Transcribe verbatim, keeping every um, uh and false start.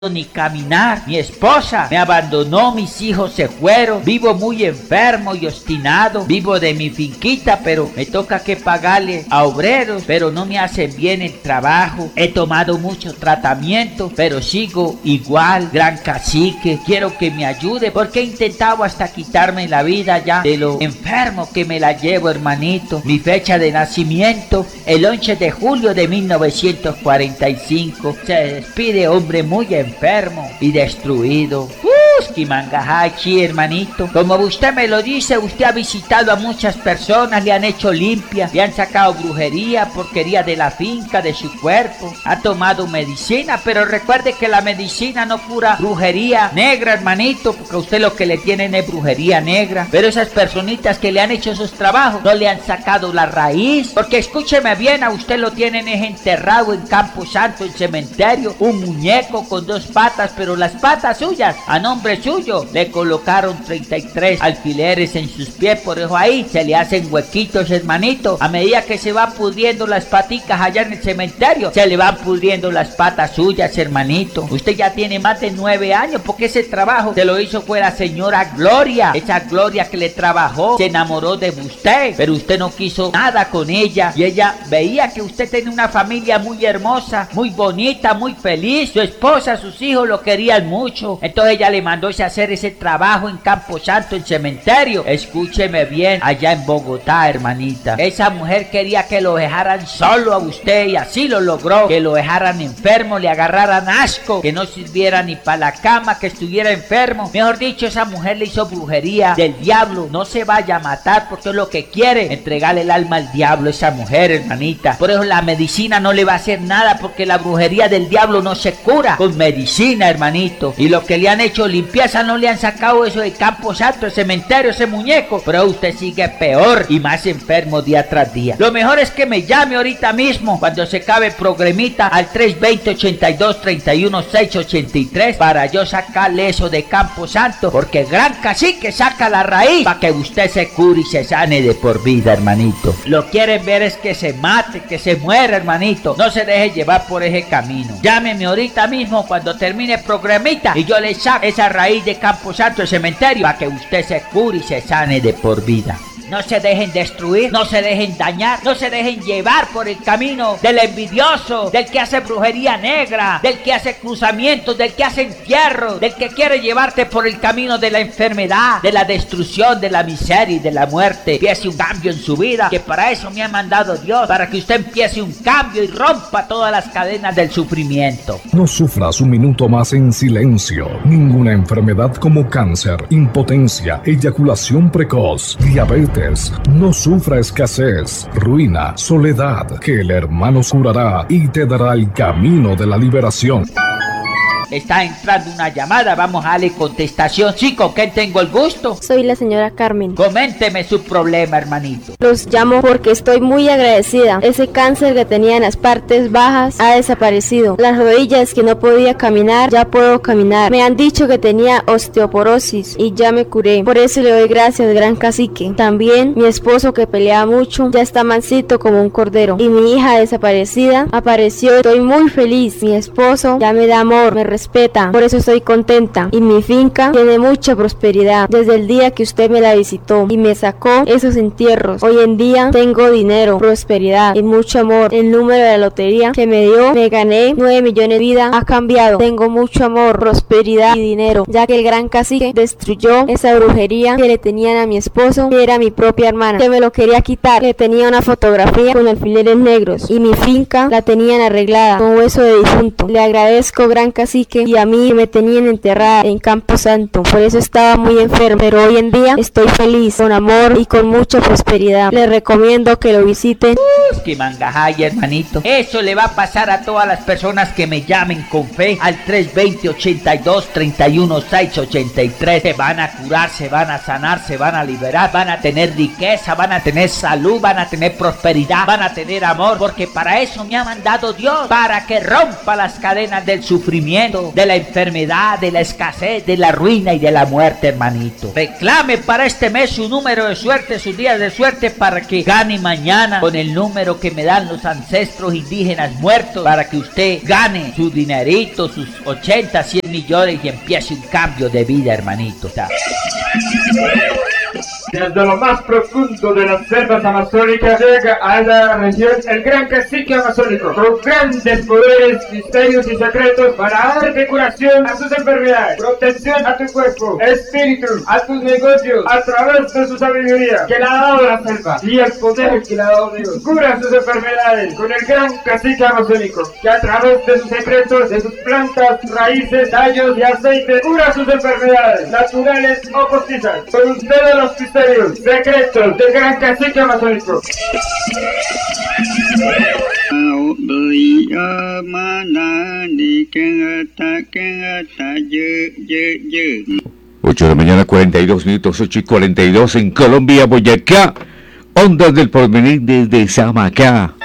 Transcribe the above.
ni caminar. Mi esposa me abandonó, mis hijos se fueron, vivo muy enfermo y obstinado, vivo de mi finquita, pero me toca que pagarle a obreros, pero no me hacen bien el trabajo. He tomado mucho tratamiento, pero sigo igual. Gran cacique, quiero que me ayude, porque he intentado hasta quitarme la vida ya de lo enfermo que me la llevo, hermanito. Mi fecha de nacimiento, el once de julio de mil novecientos cuarenta y cinco. Se despide hombre muy enfermo enfermo y destruido. ¡Uski mangahachi, hermanito! Como usted me lo dice, usted ha visitado a muchas personas, le han hecho limpia, le han sacado brujería, porquería de la finca, de su cuerpo. Ha tomado medicina, pero recuerde que la medicina no cura brujería negra, hermanito, porque a usted lo que le tienen es brujería negra. Pero esas personitas que le han hecho esos trabajos no le han sacado la raíz, porque escúcheme bien, a usted lo tienen es enterrado en Campo Santo, en cementerio, un muñeco con dos patas, pero las patas suyas, a nombre suyo, le colocaron treinta y tres alfileres en sus pies, por eso ahí se le hacen huequitos, hermanito. A medida que se van pudriendo las paticas allá en el cementerio, se le van pudriendo las patas suyas, hermanito. Usted ya tiene más de nueve años, porque ese trabajo se lo hizo fue la señora Gloria, esa Gloria que le trabajó, se enamoró de usted, pero usted no quiso nada con ella, y ella veía que usted tenía una familia muy hermosa, muy bonita, muy feliz, su esposa, sus hijos lo querían mucho, entonces ella le mandó a hacer ese trabajo en Campo Santo, en cementerio. Escúcheme bien, allá en Bogotá, hermanita. Esa mujer quería que lo dejaran solo a usted, y así lo logró, que lo dejaran enfermo, le agarraran asco, que no sirviera ni para la cama, que estuviera enfermo. Mejor dicho, esa mujer le hizo brujería del diablo. No se vaya a matar, porque es lo que quiere, entregarle el alma al diablo, esa mujer, hermanita. Por eso la medicina no le va a hacer nada, porque la brujería del diablo no se cura con medicina, hermanito. Y lo que le han hecho limpieza, no le han sacado eso de Campo Santo, el cementerio, ese muñeco, pero usted sigue peor y más enfermo día tras día. Lo mejor es que me llame ahorita mismo, cuando se acabe el programita, al tres veinte, ochenta y dos, treinta y uno, seiscientos ochenta y tres, para yo sacarle eso de Campo Santo, porque el gran cacique saca la raíz para que usted se cure y se sane de por vida, hermanito. Lo quieren ver es que se mate, que se muera, hermanito. No se deje llevar por ese camino. Llámeme ahorita mismo cuando termine el programita y yo le saco esa raíz de Campo Santo, el cementerio, para que usted se cure y se sane de por vida. No se dejen destruir, no se dejen dañar, no se dejen llevar por el camino del envidioso, del que hace brujería negra, del que hace cruzamientos, del que hace entierros, del que quiere llevarte por el camino de la enfermedad, de la destrucción, de la miseria y de la muerte. Empiece un cambio en su vida, que para eso me ha mandado Dios, para que usted empiece un cambio y rompa todas las cadenas del sufrimiento. No sufras un minuto más en silencio. Ninguna enfermedad como cáncer, impotencia, eyaculación precoz, diabetes, no sufra escasez, ruina, soledad, que el hermano curará y te dará el camino de la liberación. Está entrando una llamada, vamos a darle contestación. Sí, ¿con quién tengo el gusto? Soy la señora Carmen. Coménteme su problema, hermanito. Los llamo porque estoy muy agradecida. Ese cáncer que tenía en las partes bajas ha desaparecido. Las rodillas que no podía caminar, ya puedo caminar. Me han dicho que tenía osteoporosis y ya me curé. Por eso le doy gracias, gran cacique. También mi esposo, que peleaba mucho, ya está mansito como un cordero. Y mi hija desaparecida apareció. Estoy muy feliz. Mi esposo ya me da amor, me respeta. respeta, por eso estoy contenta, y mi finca tiene mucha prosperidad desde el día que usted me la visitó y me sacó esos entierros. Hoy en día tengo dinero, prosperidad y mucho amor. El número de la lotería que me dio, me gané nueve millones de vida, ha cambiado. Tengo mucho amor, prosperidad y dinero, ya que el gran cacique destruyó esa brujería que le tenían a mi esposo, que era mi propia hermana, que me lo quería quitar. Le tenía una fotografía con alfileres negros y mi finca la tenían arreglada con hueso de difunto. Le agradezco, gran cacique, y a mí me tenían enterrada en Campo Santo, por eso estaba muy enferma, pero hoy en día estoy feliz, con amor y con mucha prosperidad. Les recomiendo que lo visiten. Uh, que mangajay, hermanito. Eso le va a pasar a todas las personas que me llamen con fe al tres veinte, ochenta y dos, treinta y uno, seiscientos ochenta y tres. Se van a curar, se van a sanar, se van a liberar, van a tener riqueza, van a tener salud, van a tener prosperidad, van a tener amor, porque para eso me ha mandado Dios, para que rompa las cadenas del sufrimiento, secreto de la enfermedad, de la escasez, de la ruina y de la muerte, hermanito. Reclame para este mes su número de suerte, sus días de suerte, para que gane mañana con el número que me dan los ancestros indígenas muertos, para que usted gane su dinerito, sus ochenta, cien millones y empiece un cambio de vida, hermanito. Desde lo más profundo de las selvas amazónicas llega a la región el gran cacique amazónico, con grandes poderes, misterios y secretos para darte curación a tus enfermedades, protección a tu cuerpo, espíritu, a tus negocios, a través de su sabiduría que le ha dado la selva y el poder que le ha dado Dios. Cura sus enfermedades con el gran cacique amazónico, que a través de sus secretos, de sus plantas, raíces, tallos y aceites, cura sus enfermedades, naturales o postizas. Con ustedes los misterios, secretos del gran cacique amazónico. ocho de la mañana, cuarenta y dos minutos, ocho y cuarenta y dos en Colombia, Boyacá. Ondas del Porvenir desde Samacá.